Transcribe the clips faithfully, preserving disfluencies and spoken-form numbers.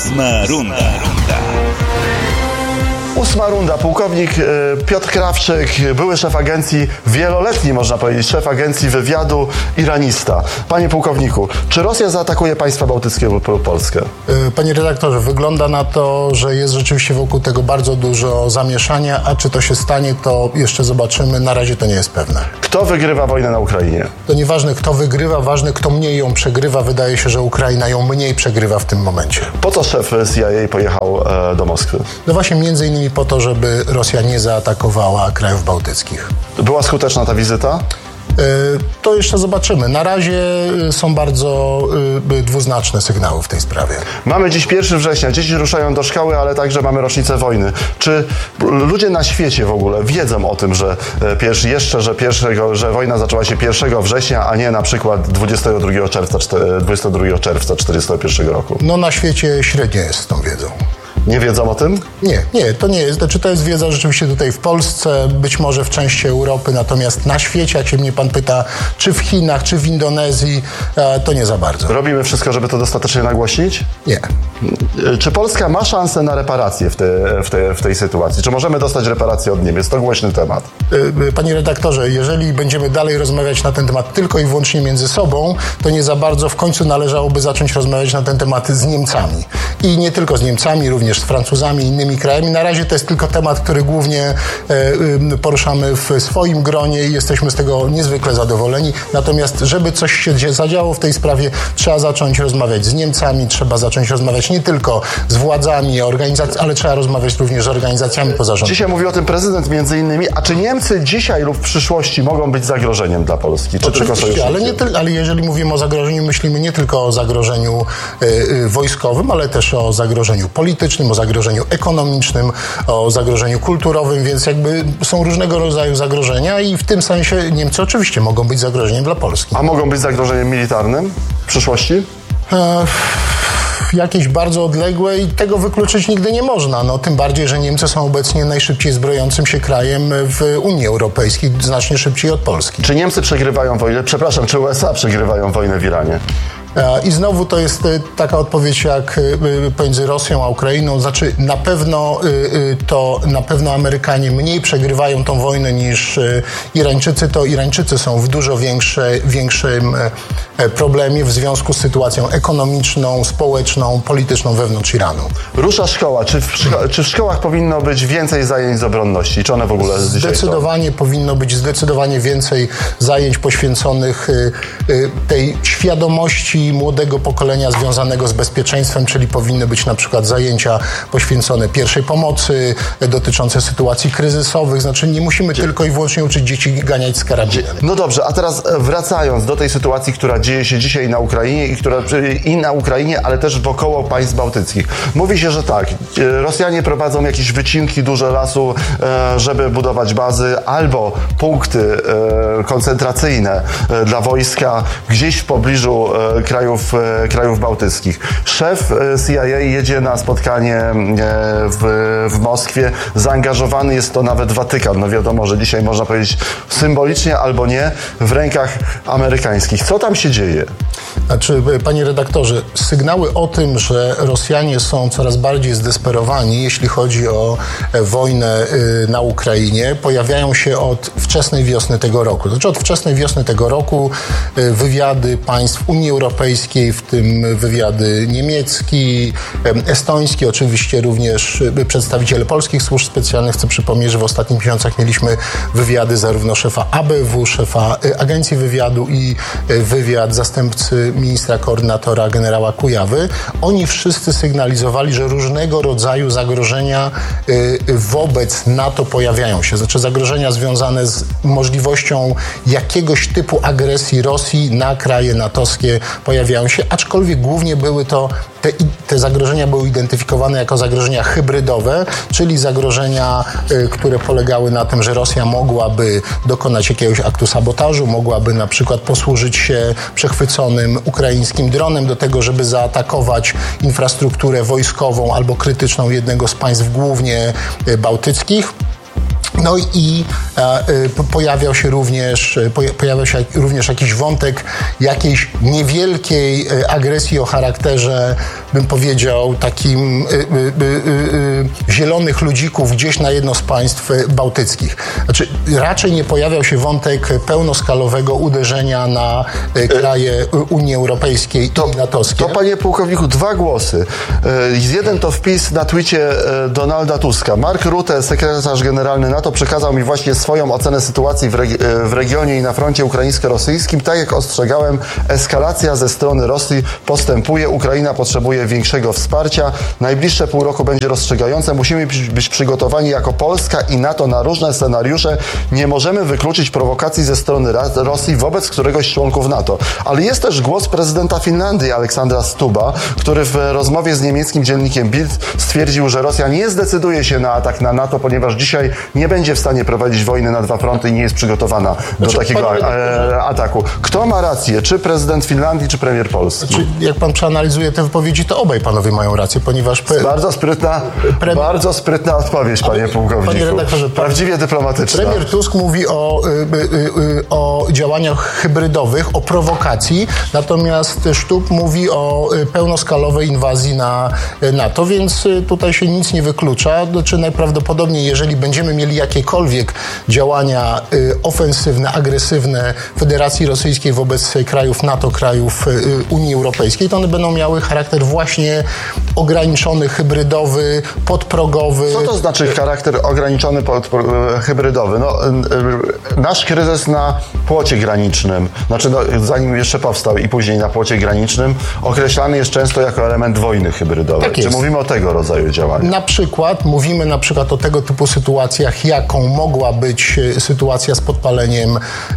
Ósma runda. Ósma runda. Pułkownik Piotr Krawczyk, były szef agencji, wieloletni można powiedzieć, szef agencji wywiadu, iranista. Panie pułkowniku, czy Rosja zaatakuje państwa bałtyckie lub Polskę? Panie redaktorze, wygląda na to, że jest rzeczywiście wokół tego bardzo dużo zamieszania, a czy to się stanie, to jeszcze zobaczymy. Na razie to nie jest pewne. Kto wygrywa wojnę na Ukrainie? To nieważne, kto wygrywa, ważne, kto mniej ją przegrywa. Wydaje się, że Ukraina ją mniej przegrywa w tym momencie. Po co szef C I A pojechał e, do Moskwy? No właśnie między innymi po to, żeby Rosja nie zaatakowała krajów bałtyckich. Była skuteczna ta wizyta? To jeszcze zobaczymy. Na razie są bardzo dwuznaczne sygnały w tej sprawie. Mamy dziś pierwszego września, dzieci ruszają do szkoły, ale także mamy rocznicę wojny. Czy ludzie na świecie w ogóle wiedzą o tym, że pierwszy, jeszcze, że, pierwszego, że wojna zaczęła się pierwszego września, a nie na przykład dwudziestego drugiego czerwca tysiąc dziewięćset czterdziestego pierwszego roku? No na świecie średnio jest z tą wiedzą. Nie wiedzą o tym? Nie, nie, to nie jest. Znaczy to jest wiedza rzeczywiście tutaj w Polsce, być może w części Europy, natomiast na świecie, jak się mnie pan pyta, czy w Chinach, czy w Indonezji, to nie za bardzo. Robimy wszystko, żeby to dostatecznie nagłośnić? Nie. Czy Polska ma szansę na reparacje w, te, w, te, w tej sytuacji? Czy możemy dostać reparacje od Niemiec? To głośny temat. Panie redaktorze, jeżeli będziemy dalej rozmawiać na ten temat tylko i wyłącznie między sobą, to nie za bardzo w końcu należałoby zacząć rozmawiać na ten temat z Niemcami. I nie tylko z Niemcami, również z Francuzami i innymi krajami. Na razie to jest tylko temat, który głównie e, poruszamy w swoim gronie i jesteśmy z tego niezwykle zadowoleni. Natomiast, żeby coś się zadziało w tej sprawie, trzeba zacząć rozmawiać z Niemcami, trzeba zacząć rozmawiać nie tylko z władzami, organizacjami, ale trzeba rozmawiać również z organizacjami pozarządowymi. Dzisiaj mówi o tym prezydent między innymi. A czy Niemcy dzisiaj lub w przyszłości mogą być zagrożeniem dla Polski? Czy tylko sojusznikiem? Ale, nie ty, ale jeżeli mówimy o zagrożeniu, myślimy nie tylko o zagrożeniu y, y, wojskowym, ale też o zagrożeniu politycznym, o zagrożeniu ekonomicznym, o zagrożeniu kulturowym, więc jakby są różnego rodzaju zagrożenia i w tym sensie Niemcy oczywiście mogą być zagrożeniem dla Polski. A mogą być zagrożeniem militarnym w przyszłości? E jakieś bardzo odległe i tego wykluczyć nigdy nie można. No, tym bardziej, że Niemcy są obecnie najszybciej zbrojącym się krajem w Unii Europejskiej, znacznie szybciej od Polski. Czy Niemcy przegrywają wojnę? Przepraszam, czy U S A przegrywają wojnę w Iranie? I znowu to jest taka odpowiedź jak pomiędzy Rosją a Ukrainą. Znaczy na pewno to na pewno Amerykanie mniej przegrywają tą wojnę niż Irańczycy. To Irańczycy są w dużo większe, większym problemie w związku z sytuacją ekonomiczną, społeczną, polityczną wewnątrz Iranu. Rusza szkoła. Czy w, szko- czy w szkołach powinno być więcej zajęć z obronności? Czy one w ogóle dzisiaj Zdecydowanie są? Powinno być zdecydowanie więcej zajęć poświęconych tej świadomości młodego pokolenia związanego z bezpieczeństwem, czyli powinny być na przykład zajęcia poświęcone pierwszej pomocy, dotyczące sytuacji kryzysowych. Znaczy nie musimy Dzie- tylko i wyłącznie uczyć dzieci ganiać z karabinem. No dobrze, a teraz wracając do tej sytuacji, która dzieje się dzisiaj na Ukrainie i która i na Ukrainie, ale też wokoło państw bałtyckich. Mówi się, że tak, Rosjanie prowadzą jakieś wycinki duże lasu, żeby budować bazy albo punkty koncentracyjne dla wojska gdzieś w pobliżu krajów, krajów bałtyckich. Szef C I A jedzie na spotkanie w, w Moskwie. Zaangażowany jest to nawet Watykan. No wiadomo, że dzisiaj można powiedzieć symbolicznie albo nie w rękach amerykańskich. Co tam się dzieje? Znaczy, panie redaktorze, sygnały o tym, że Rosjanie są coraz bardziej zdesperowani, jeśli chodzi o wojnę na Ukrainie, pojawiają się od wczesnej wiosny tego roku. Znaczy od wczesnej wiosny tego roku wywiady państw Unii Europejskiej, w tym wywiady niemiecki, estoński, oczywiście również przedstawiciele polskich służb specjalnych. Chcę przypomnieć, że w ostatnich miesiącach mieliśmy wywiady zarówno szefa A B W, szefa Agencji Wywiadu i wywiad zastępcy ministra koordynatora generała Kujawy. Oni wszyscy sygnalizowali, że różnego rodzaju zagrożenia wobec NATO pojawiają się. Znaczy zagrożenia związane z możliwością jakiegoś typu agresji Rosji na kraje natowskie pojawiają się, aczkolwiek głównie były to, te, te zagrożenia były identyfikowane jako zagrożenia hybrydowe, czyli zagrożenia, y, które polegały na tym, że Rosja mogłaby dokonać jakiegoś aktu sabotażu, mogłaby na przykład posłużyć się przechwyconym ukraińskim dronem do tego, żeby zaatakować infrastrukturę wojskową albo krytyczną jednego z państw głównie y, bałtyckich. No i e, e, pojawiał się również, e, pojawiał się również jakiś wątek jakiejś niewielkiej e, agresji o charakterze, bym powiedział, takim e, e, e, e, zielonych ludzików gdzieś na jedno z państw bałtyckich. Znaczy, raczej nie pojawiał się wątek pełnoskalowego uderzenia na e, kraje Unii Europejskiej to, i natowskie. To, panie pułkowniku, dwa głosy. E, jeden to wpis na twicie e, Donalda Tuska. Mark Rutte, sekretarz generalny NATO, przekazał mi właśnie swoją ocenę sytuacji w, regi w regionie i na froncie ukraińsko-rosyjskim. Tak jak ostrzegałem, eskalacja ze strony Rosji postępuje. Ukraina potrzebuje większego wsparcia. Najbliższe pół roku będzie rozstrzygające. Musimy być przygotowani jako Polska i NATO na różne scenariusze. Nie możemy wykluczyć prowokacji ze strony Rosji wobec któregoś z członków NATO. Ale jest też głos prezydenta Finlandii, Aleksandra Stuba, który w rozmowie z niemieckim dziennikiem Bild stwierdził, że Rosja nie zdecyduje się na atak na NATO, ponieważ dzisiaj nie będzie w stanie prowadzić wojny na dwa fronty i nie jest przygotowana do znaczy, takiego e, ataku. Kto ma rację? Czy prezydent Finlandii, czy premier Polski? Znaczy, jak pan przeanalizuje te wypowiedzi, to obaj panowie mają rację, ponieważ... Pre... Bardzo sprytna, pre... bardzo sprytna odpowiedź, panie pułkowniku. Panie redaktorze, prawdziwie dyplomatyczna. Premier Tusk mówi o, y, y, y, o działaniach hybrydowych, o prowokacji, natomiast Stubb mówi o pełnoskalowej inwazji na NATO, więc tutaj się nic nie wyklucza. Znaczy, najprawdopodobniej, jeżeli będziemy mieli jakiekolwiek działania y, ofensywne, agresywne Federacji Rosyjskiej wobec krajów NATO, krajów y, Unii Europejskiej, to one będą miały charakter właśnie ograniczony, hybrydowy, podprogowy. Co to znaczy charakter ograniczony, pod, hybrydowy? No, nasz kryzys na płocie granicznym, znaczy no, zanim jeszcze powstał i później na płocie granicznym, określany jest często jako element wojny hybrydowej. Tak jest. Czy mówimy o tego rodzaju działaniach? Na przykład mówimy na przykład o tego typu sytuacjach, jaką mogła być sytuacja z podpaleniem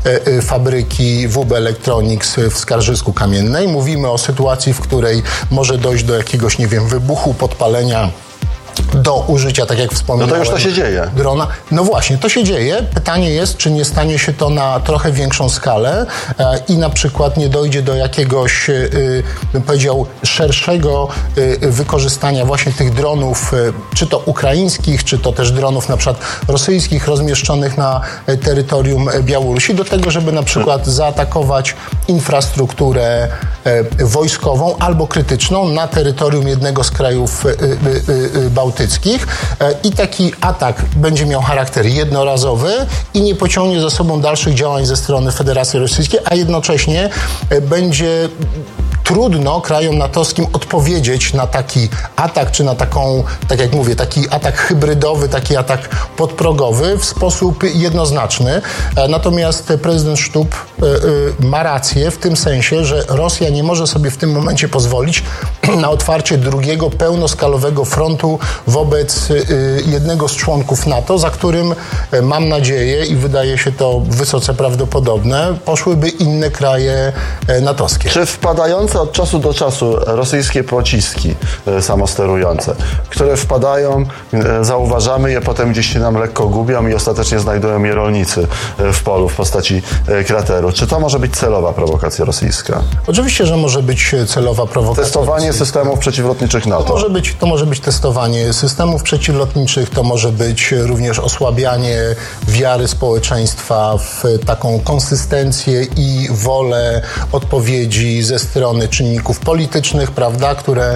fabryki W B Electronics w Skarżysku Kamiennej. Mówimy o sytuacji, w której może dojść do jakiegoś, nie wiem, wybuchu, podpalenia, do użycia, tak jak wspomniałem, no to już to się dzieje. drona. No właśnie, to się dzieje. Pytanie jest, czy nie stanie się to na trochę większą skalę e, i na przykład nie dojdzie do jakiegoś, e, bym powiedział, szerszego e, wykorzystania właśnie tych dronów, e, czy to ukraińskich, czy to też dronów na przykład rosyjskich rozmieszczonych na e, terytorium Białorusi, do tego, żeby na przykład zaatakować infrastrukturę e, wojskową albo krytyczną na terytorium jednego z krajów e, e, e, bałtyckich i taki atak będzie miał charakter jednorazowy i nie pociągnie za sobą dalszych działań ze strony Federacji Rosyjskiej, a jednocześnie będzie trudno krajom natowskim odpowiedzieć na taki atak, czy na taką, tak jak mówię, taki atak hybrydowy, taki atak podprogowy w sposób jednoznaczny. Natomiast prezydent Stubb ma rację w tym sensie, że Rosja nie może sobie w tym momencie pozwolić na otwarcie drugiego pełnoskalowego frontu wobec jednego z członków NATO, za którym, mam nadzieję i wydaje się to wysoce prawdopodobne, poszłyby inne kraje natowskie. Czy wpadające od czasu do czasu rosyjskie pociski e, samosterujące, które wpadają, e, zauważamy je, potem gdzieś się nam lekko gubią i ostatecznie znajdują je rolnicy e, w polu w postaci e, krateru. Czy to może być celowa prowokacja rosyjska? Oczywiście, że może być celowa prowokacja. Testowanie rosyjska. Systemów przeciwlotniczych NATO. To może być, to może być testowanie systemów przeciwlotniczych, to może być również osłabianie wiary społeczeństwa w taką konsystencję i wolę odpowiedzi ze strony czynników politycznych, prawda, które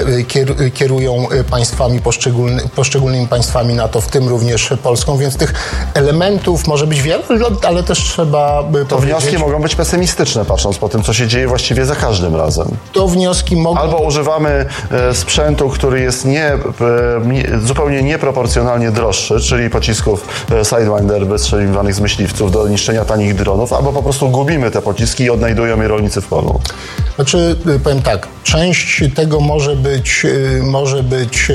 kierują państwami, poszczególny, poszczególnymi państwami NATO, w tym również Polską, więc tych elementów może być wiele, ale też trzeba by To powiedzieć, wnioski mogą być pesymistyczne, patrząc po tym, co się dzieje właściwie za każdym razem. To wnioski mogą... Albo używamy sprzętu, który jest nie, zupełnie nieproporcjonalnie droższy, czyli pocisków Sidewinder wystrzeliwanych z myśliwców do niszczenia tanich dronów, albo po prostu gubimy te pociski i odnajdują je rolnicy w polu. Znaczy, powiem tak, część tego może być, może być,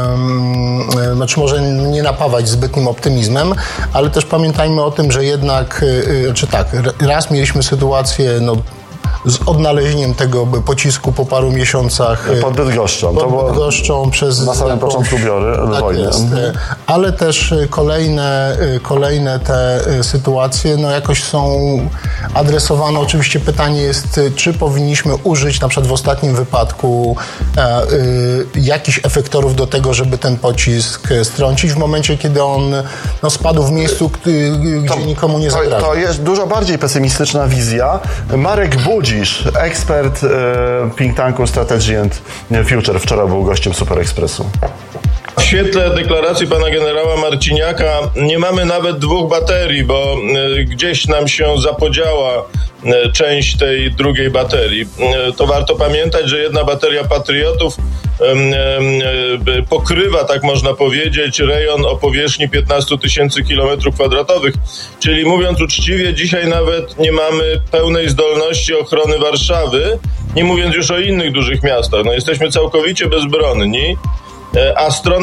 um, znaczy może nie napawać zbytnim optymizmem, ale też pamiętajmy o tym, że jednak, czy tak, raz mieliśmy sytuację, no, z odnalezieniem tego pocisku po paru miesiącach. Pod Bydgoszczą. Pod Bydgoszczą przez na samym jakąś, początku biory, tak wojny. Jest, ale też kolejne, kolejne te sytuacje no jakoś są adresowane. Oczywiście pytanie jest, czy powinniśmy użyć na przykład w ostatnim wypadku e, y, jakichś efektorów do tego, żeby ten pocisk strącić w momencie, kiedy on no, spadł w miejscu, gdzie to, nikomu nie zagraża. To, to jest dużo bardziej pesymistyczna wizja. Marek Budzisz, ekspert e, think tanku Strategy and Future, wczoraj był gościem Super Expressu. W świetle deklaracji pana generała Marciniaka nie mamy nawet dwóch baterii, bo gdzieś nam się zapodziała część tej drugiej baterii. To warto pamiętać, że jedna bateria Patriotów pokrywa, tak można powiedzieć, rejon o powierzchni piętnaście tysięcy kilometrów kwadratowych. Czyli mówiąc uczciwie, dzisiaj nawet nie mamy pełnej zdolności ochrony Warszawy, nie mówiąc już o innych dużych miastach. No, jesteśmy całkowicie bezbronni, a strona